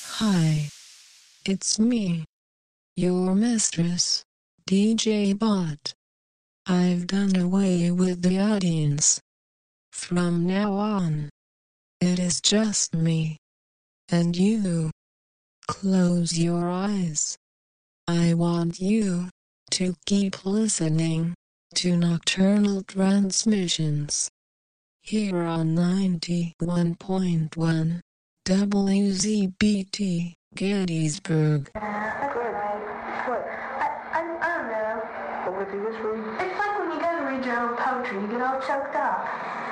Hi, it's me, your mistress, DJ Bot. I've done away with the audience. From now on, it is just me and you. Close your eyes. I want you to keep listening to Nocturnal Transmissions here on 91.1 WZBT Gettysburg. Good. What? I don't know. What would you just read? It's like when you go to read your own poetry, you get all choked up.